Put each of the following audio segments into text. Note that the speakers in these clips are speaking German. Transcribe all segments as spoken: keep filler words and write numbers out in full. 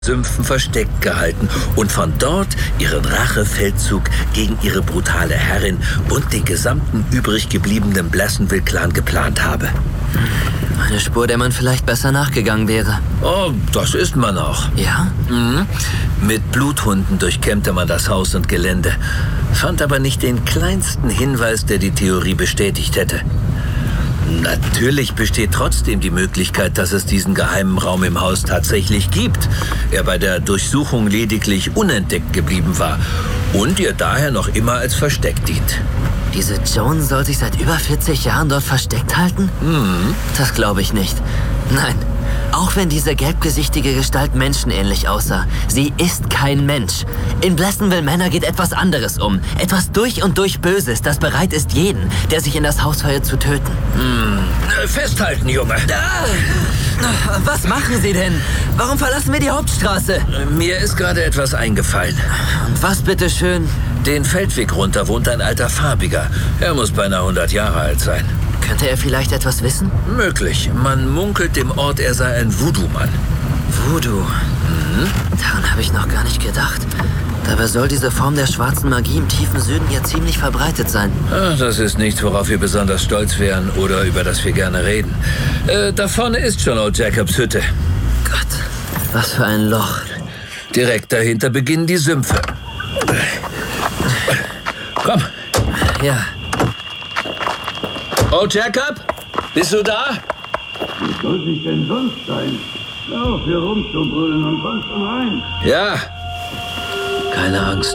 Sümpfen versteckt gehalten und von dort ihren Rachefeldzug gegen ihre brutale Herrin und den gesamten übrig gebliebenen Blessenville-Clan geplant habe. Eine Spur, der man vielleicht besser nachgegangen wäre. Oh, das ist man auch. Ja? Mhm. Mit Bluthunden durchkämmte man das Haus und Gelände, fand aber nicht den kleinsten Hinweis, der die Theorie bestätigt hätte. Natürlich besteht trotzdem die Möglichkeit, dass es diesen geheimen Raum im Haus tatsächlich gibt, er bei der Durchsuchung lediglich unentdeckt geblieben war und ihr daher noch immer als Versteck dient. Diese Joan soll sich seit über vierzig Jahren dort versteckt halten? Mhm. Das glaube ich nicht. Nein, auch wenn diese gelbgesichtige Gestalt menschenähnlich aussah, sie ist kein Mensch. In Blessenville Manor geht etwas anderes um. Etwas durch und durch Böses, das bereit ist, jeden, der sich in das Haus verirrt, zu töten. Hm. Festhalten, Junge. Ah, was machen Sie denn? Warum verlassen wir die Hauptstraße? Mir ist gerade etwas eingefallen. Und was bitteschön? Den Feldweg runter wohnt ein alter Farbiger. Er muss beinahe hundert Jahre alt sein. Könnte er vielleicht etwas wissen? Möglich. Man munkelt dem Ort, er sei ein Voodoo-Mann. Voodoo? Mhm. Daran habe ich noch gar nicht gedacht. Dabei soll diese Form der schwarzen Magie im tiefen Süden ja ziemlich verbreitet sein. Ach, das ist nichts, worauf wir besonders stolz wären oder über das wir gerne reden. Äh, da vorne ist schon Old Jacobs Hütte. Gott, was für ein Loch. Direkt dahinter beginnen die Sümpfe. Komm. Ja. Old Jacob, bist du da? Wie soll sich denn sonst sein? Lauf hier rumzubrüllen und komm schon rein. Ja. Keine Angst.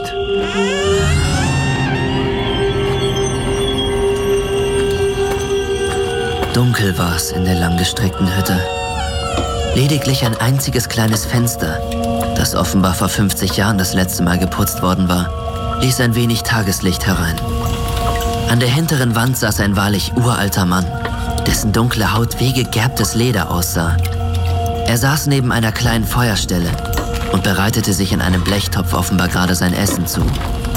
Dunkel war es in der langgestreckten Hütte. Lediglich ein einziges kleines Fenster, das offenbar vor fünfzig Jahren das letzte Mal geputzt worden war, ließ ein wenig Tageslicht herein. An der hinteren Wand saß ein wahrlich uralter Mann, dessen dunkle Haut wie gegerbtes Leder aussah. Er saß neben einer kleinen Feuerstelle und bereitete sich in einem Blechtopf offenbar gerade sein Essen zu.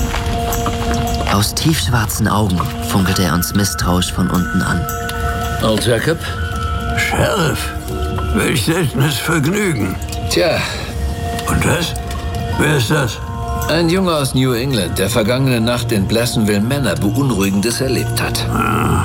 Aus tiefschwarzen Augen funkelte er uns misstrauisch von unten an. Old Jacob? Sheriff, welch seltenes Vergnügen. Tja. Und das? Wer ist das? Ein Junge aus New England, der vergangene Nacht in Blessenville Manor Beunruhigendes erlebt hat. Ah.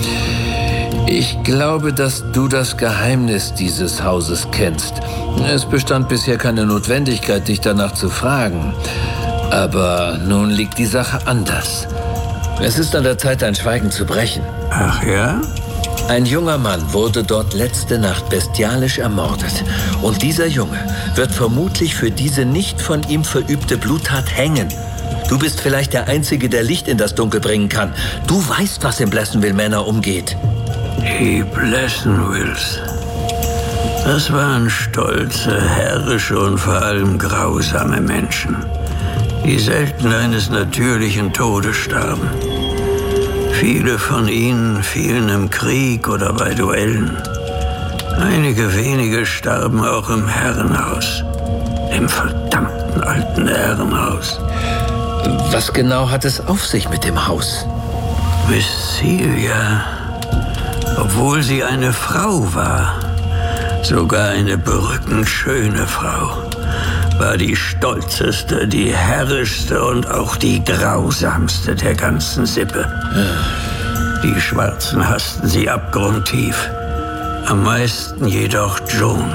Ich glaube, dass du das Geheimnis dieses Hauses kennst. Es bestand bisher keine Notwendigkeit, dich danach zu fragen. Aber nun liegt die Sache anders. Es ist an der Zeit, dein Schweigen zu brechen. Ach ja? Ein junger Mann wurde dort letzte Nacht bestialisch ermordet. Und dieser Junge wird vermutlich für diese nicht von ihm verübte Bluttat hängen. Du bist vielleicht der Einzige, der Licht in das Dunkel bringen kann. Du weißt, was in Blessenville Manor umgeht. Die Blessenvilles. Das waren stolze, herrische und vor allem grausame Menschen, die selten eines natürlichen Todes starben. Viele von ihnen fielen im Krieg oder bei Duellen. Einige wenige starben auch im Herrenhaus. Im verdammten alten Herrenhaus. Was genau hat es auf sich mit dem Haus? Miss Celia, obwohl sie eine Frau war, sogar eine berückend schöne Frau, war die stolzeste, die herrischste und auch die grausamste der ganzen Sippe. Die Schwarzen hassten sie abgrundtief, am meisten jedoch Joan.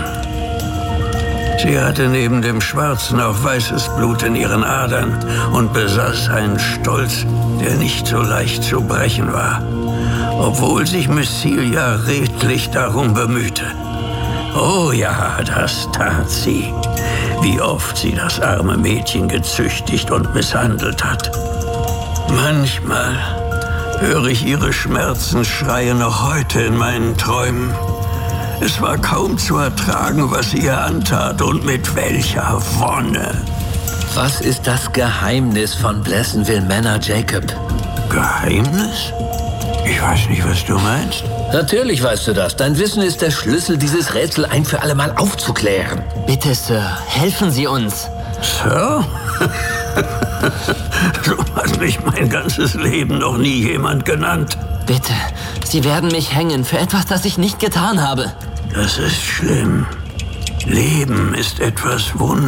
Sie hatte neben dem Schwarzen auch weißes Blut in ihren Adern und besaß einen Stolz, der nicht so leicht zu brechen war, obwohl sich Miss Celia redlich darum bemühte. Oh ja, das tat sie. Wie oft sie das arme Mädchen gezüchtigt und misshandelt hat. Manchmal höre ich ihre Schmerzensschreie noch heute in meinen Träumen. Es war kaum zu ertragen, was sie ihr antat und mit welcher Wonne. Was ist das Geheimnis von Blessenville Manor, Jacob? Geheimnis? Ich weiß nicht, was du meinst. Natürlich weißt du das. Dein Wissen ist der Schlüssel, dieses Rätsel ein für alle Mal aufzuklären. Bitte, Sir, helfen Sie uns. Sir? So hat mich mein ganzes Leben noch nie jemand genannt. Bitte, Sie werden mich hängen für etwas, das ich nicht getan habe. Das ist schlimm. Leben ist etwas Wunderbares.